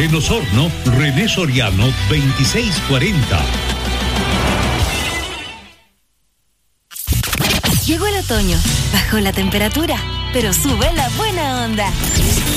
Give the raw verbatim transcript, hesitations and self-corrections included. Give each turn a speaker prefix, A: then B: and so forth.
A: En Osorno, René Soriano, veintiséis cuarenta.
B: Llegó el otoño, bajó la temperatura, pero sube la buena onda.